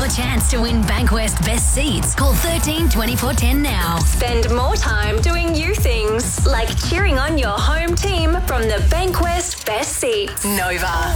your chance to win Bankwest Best Seats. Call 13 24 10 now. Spend more time doing you things, like cheering on your home team from the Bankwest Best Seats. Nova.